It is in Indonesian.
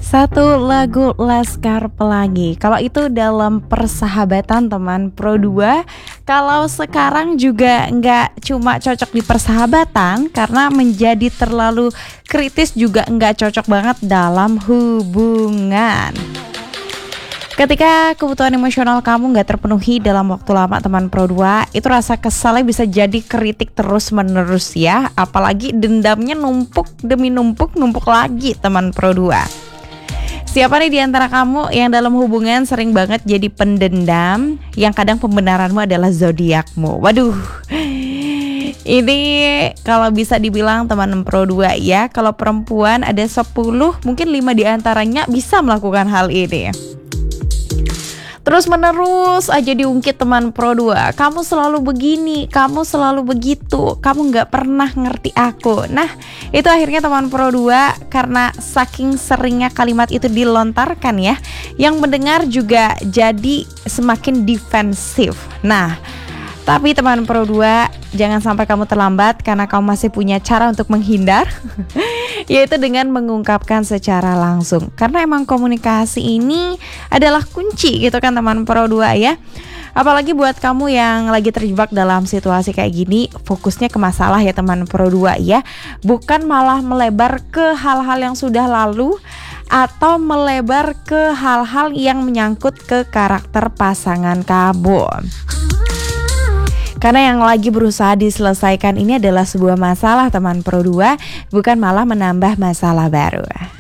Satu lagu Laskar Pelangi. Kalau itu dalam persahabatan teman Pro 2. Kalau sekarang juga nggak cuma cocok di persahabatan, karena menjadi terlalu kritis juga nggak cocok banget dalam hubungan. Ketika kebutuhan emosional kamu nggak terpenuhi dalam waktu lama teman Pro 2, itu rasa kesalnya bisa jadi kritik terus menerus ya. Apalagi dendamnya numpuk demi numpuk lagi teman Pro 2. Siapa nih di antara kamu yang dalam hubungan sering banget jadi pendendam, yang kadang pembenaranmu adalah zodiakmu? Waduh, ini kalau bisa dibilang teman Pro 2 ya, kalau perempuan ada 10, mungkin 5 di antaranya bisa melakukan hal ini. Terus menerus aja diungkit teman Pro 2. Kamu selalu begini, kamu selalu begitu, kamu gak pernah ngerti aku. Nah, itu akhirnya teman Pro 2, karena saking seringnya kalimat itu dilontarkan ya, yang mendengar juga jadi semakin defensif. Nah, tapi teman Pro 2, jangan sampai kamu terlambat, karena kamu masih punya cara untuk menghindar. Yaitu dengan mengungkapkan secara langsung. Karena emang komunikasi ini adalah kunci gitu kan teman Pro 2 ya. Apalagi buat kamu yang lagi terjebak dalam situasi kayak gini, fokusnya ke masalah ya teman Pro 2 ya. Bukan malah melebar ke hal-hal yang sudah lalu, atau melebar ke hal-hal yang menyangkut ke karakter pasangan kamu. Karena yang lagi berusaha diselesaikan ini adalah sebuah masalah teman Pro 2, bukan malah menambah masalah baru.